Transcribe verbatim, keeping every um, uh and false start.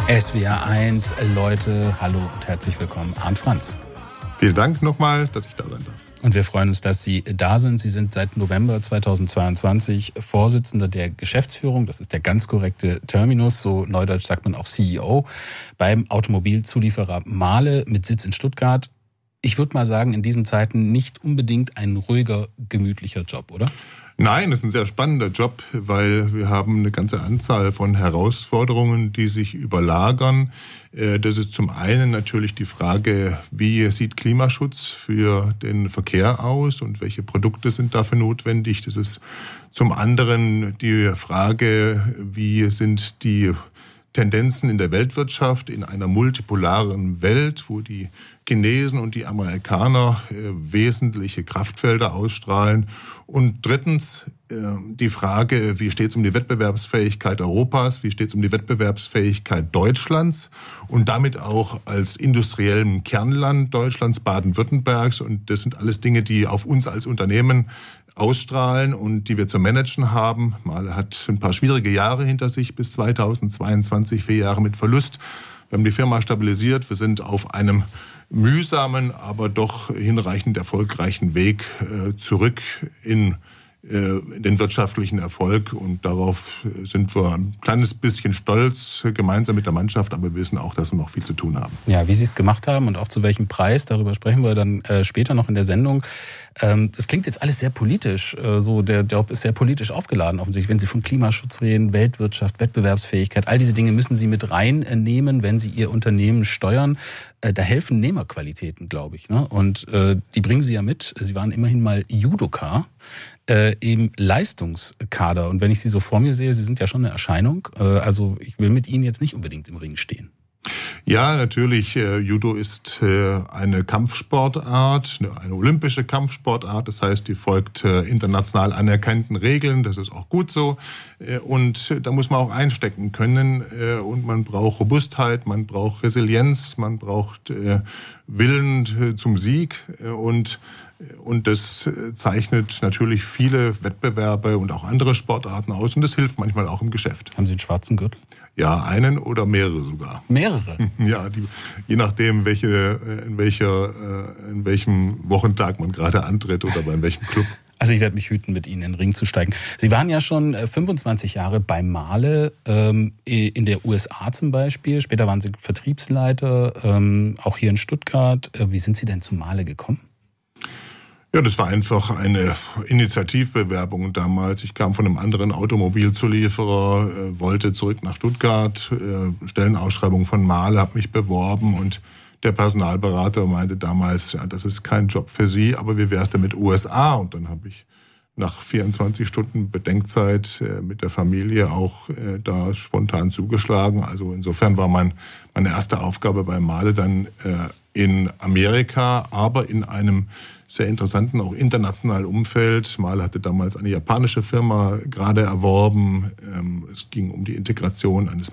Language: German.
S W R eins, Leute, hallo und herzlich willkommen, Arndt Franz. Vielen Dank nochmal, dass ich da sein darf. Und wir freuen uns, dass Sie da sind. Sie sind seit November zweitausendzweiundzwanzig Vorsitzender der Geschäftsführung. Das ist der ganz korrekte Terminus, so neudeutsch sagt man auch C E O, beim Automobilzulieferer Mahle mit Sitz in Stuttgart. Ich würde mal sagen, in diesen Zeiten nicht unbedingt ein ruhiger, gemütlicher Job, oder? Nein, es ist ein sehr spannender Job, weil wir haben eine ganze Anzahl von Herausforderungen, die sich überlagern. Das ist zum einen natürlich die Frage, wie sieht Klimaschutz für den Verkehr aus und welche Produkte sind dafür notwendig. Das ist zum anderen die Frage, wie sind die Tendenzen in der Weltwirtschaft in einer multipolaren Welt, wo die Chinesen und die Amerikaner äh, wesentliche Kraftfelder ausstrahlen. Und drittens äh, die Frage, wie steht es um die Wettbewerbsfähigkeit Europas, wie steht es um die Wettbewerbsfähigkeit Deutschlands und damit auch als industriellem Kernland Deutschlands, Baden-Württembergs. Und das sind alles Dinge, die auf uns als Unternehmen ausstrahlen und die wir zu managen haben. Mahle hat ein paar schwierige Jahre hinter sich bis zweitausendzweiundzwanzig, vier Jahre mit Verlust. Wir haben die Firma stabilisiert. Wir sind auf einem mühsamen, aber doch hinreichend erfolgreichen Weg äh, zurück in äh, den wirtschaftlichen Erfolg. Und darauf sind wir ein kleines bisschen stolz, gemeinsam mit der Mannschaft. Aber wir wissen auch, dass wir noch viel zu tun haben. Ja, wie Sie es gemacht haben und auch zu welchem Preis, darüber sprechen wir dann äh, später noch in der Sendung. Ähm, das klingt jetzt alles sehr politisch. Äh, so der Job ist sehr politisch aufgeladen offensichtlich. Wenn Sie von Klimaschutz reden, Weltwirtschaft, Wettbewerbsfähigkeit, all diese Dinge müssen Sie mit reinnehmen, wenn Sie Ihr Unternehmen steuern. Äh, da helfen Nehmerqualitäten, glaube ich. Ne? Und äh, die bringen Sie ja mit. Sie waren immerhin mal Judoka äh, im Leistungskader. Und wenn ich Sie so vor mir sehe, Sie sind ja schon eine Erscheinung. Äh, also ich will mit Ihnen jetzt nicht unbedingt im Ring stehen. Ja, natürlich. Äh, Judo ist äh, eine Kampfsportart, eine, eine olympische Kampfsportart. Das heißt, die folgt äh, international anerkannten Regeln. Das ist auch gut so. Äh, und da muss man auch einstecken können. Äh, und man braucht Robustheit, man braucht Resilienz, man braucht äh, Willen äh, zum Sieg. Äh, und Und das zeichnet natürlich viele Wettbewerbe und auch andere Sportarten aus. Und das hilft manchmal auch im Geschäft. Haben Sie einen schwarzen Gürtel? Ja, einen oder mehrere sogar. Mehrere? Ja, die, je nachdem, welche, in, welcher, in welchem Wochentag man gerade antritt oder bei welchem Club. Also ich werde mich hüten, mit Ihnen in den Ring zu steigen. Sie waren ja schon fünfundzwanzig Jahre bei Mahle, ähm, in der U S A zum Beispiel. Später waren Sie Vertriebsleiter, ähm, auch hier in Stuttgart. Wie sind Sie denn zu Mahle gekommen? Ja, das war einfach eine Initiativbewerbung damals. Ich kam von einem anderen Automobilzulieferer, äh, wollte zurück nach Stuttgart, äh, Stellenausschreibung von Mahle, habe mich beworben und der Personalberater meinte damals, ja, das ist kein Job für Sie, aber wie wäre es denn mit U S A? Und dann habe ich nach vierundzwanzig Stunden Bedenkzeit äh, mit der Familie auch äh, da spontan zugeschlagen. Also insofern war mein, meine erste Aufgabe bei Mahle dann äh, in Amerika, aber in einem sehr interessanten, auch internationalen Umfeld. Mahle hatte damals eine japanische Firma gerade erworben. Es ging um die Integration eines